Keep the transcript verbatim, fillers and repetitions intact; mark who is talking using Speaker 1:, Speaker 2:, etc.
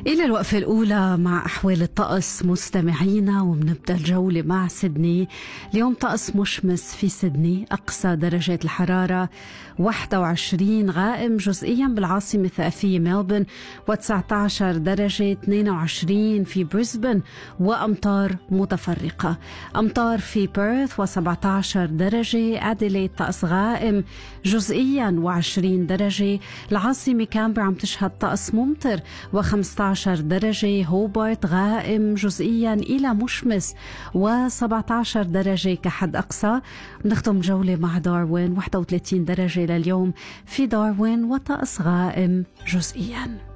Speaker 1: إلى الوقفة الأولى مع أحوال الطقس مستمعينا، ومنبدأ الجولة مع سيدني. اليوم طقس مشمس في سيدني، أقصى درجة الحرارة واحد وعشرين، غائم جزئيا بالعاصمة الثقافية ملبورن، وتسعة عشر درجة، اثنين وعشرين في بريسبن، وأمطار متفرقة. أمطار في بيرث وسبعة عشر درجة، أديليد طقس غائم جزئيا وعشرين درجة، العاصمة كامبرا عم تشهد طقس ممطر وخمسة عشر درجة، هوبارت غائم جزئيا إلى مشمس وسبعة عشر درجة كحد أقصى. بنختم جولة مع داروين، واحد وثلاثين درجة لليوم في داروين وطقس غائم جزئيا.